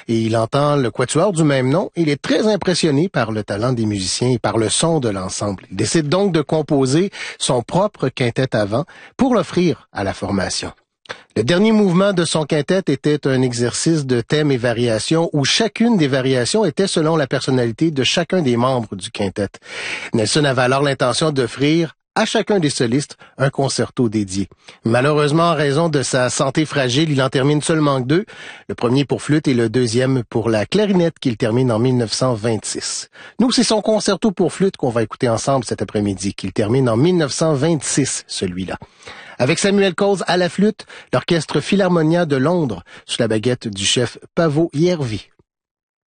et il entend le quatuor du même nom. Il est très impressionné par le talent des musiciens et par le son de l'ensemble. Il décide donc de composer son propre quintet à vent pour l'offrir à la formation. Le dernier mouvement de son quintet était un exercice de thèmes et variations où chacune des variations était selon la personnalité de chacun des membres du quintet. Nelson avait alors l'intention d'offrir à chacun des solistes un concerto dédié. Malheureusement, en raison de sa santé fragile, il en termine seulement 2, le premier pour flûte et le deuxième pour la clarinette qu'il termine en 1926. Nous, c'est son concerto pour flûte qu'on va écouter ensemble cet après-midi, qu'il termine en 1926, celui-là. Avec Samuel Coles à la flûte, l'Orchestre Philharmonia de Londres, sous la baguette du chef Paavo Järvi.